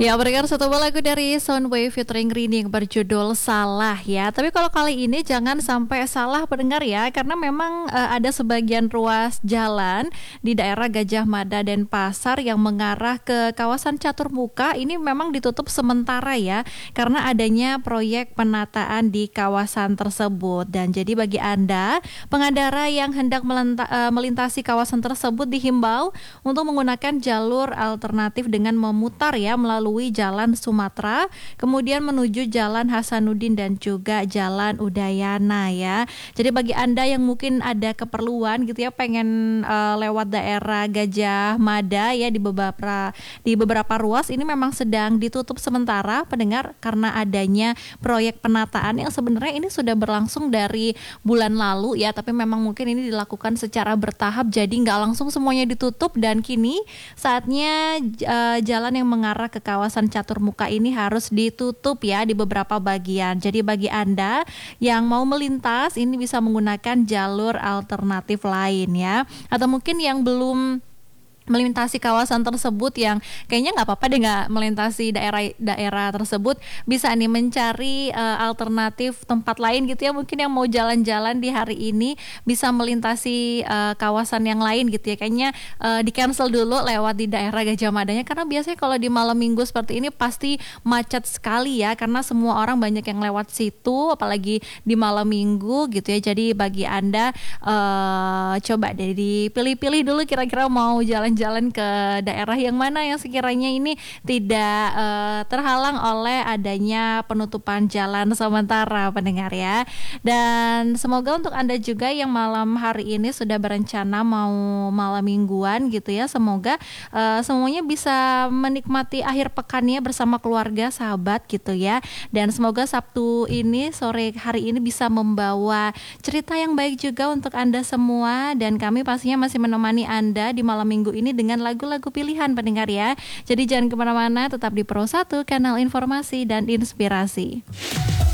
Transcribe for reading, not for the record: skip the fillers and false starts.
Ya, berikan satu buah lagu dari Soundwave featuring Rini yang berjudul Salah ya. Tapi kalau kali ini jangan sampai salah pendengar ya, karena memang ada sebagian ruas jalan di daerah Gajah Mada dan Pasar yang mengarah ke kawasan Caturmuka ini memang ditutup sementara ya, karena adanya proyek penataan di kawasan tersebut. Dan jadi bagi Anda pengendara yang hendak melintasi kawasan tersebut dihimbau untuk menggunakan jalur alternatif dengan memutar ya melalui Jalan Sumatera, kemudian menuju Jalan Hasanuddin dan juga Jalan Udayana ya. Jadi bagi Anda yang mungkin ada keperluan gitu ya, pengen lewat daerah Gajah Mada ya, di beberapa ruas ini memang sedang ditutup sementara pendengar karena adanya proyek penataan yang sebenarnya ini sudah berlangsung dari bulan lalu ya, tapi memang mungkin ini dilakukan secara bertahap, jadi nggak langsung semuanya ditutup. Dan kini saatnya jalan yang mengarah ke kawasan Caturmuka ini harus ditutup ya di beberapa bagian. Jadi bagi Anda yang mau melintas ini bisa menggunakan jalur alternatif lain ya. Atau mungkin yang belum melintasi kawasan tersebut yang kayaknya nggak apa-apa deh nggak melintasi daerah tersebut, bisa nih mencari alternatif tempat lain gitu ya. Mungkin yang mau jalan-jalan di hari ini bisa melintasi kawasan yang lain gitu ya. Kayaknya di cancel dulu lewat di daerah Gajah Madanya, karena biasanya kalau di malam minggu seperti ini pasti macet sekali ya, karena semua orang banyak yang lewat situ apalagi di malam minggu gitu ya. Jadi bagi Anda coba deh dipilih-pilih dulu kira-kira mau jalan ke daerah yang mana yang sekiranya ini tidak terhalang oleh adanya penutupan jalan sementara pendengar ya. Dan semoga untuk Anda juga yang malam hari ini sudah berencana mau malam mingguan gitu ya, semoga semuanya bisa menikmati akhir pekannya bersama keluarga sahabat gitu ya. Dan semoga Sabtu ini, sore hari ini bisa membawa cerita yang baik juga untuk Anda semua, dan kami pastinya masih menemani Anda di malam minggu ini dengan lagu-lagu pilihan pendengar ya. Jadi jangan kemana-mana, tetap di Pro 1, kanal informasi dan inspirasi.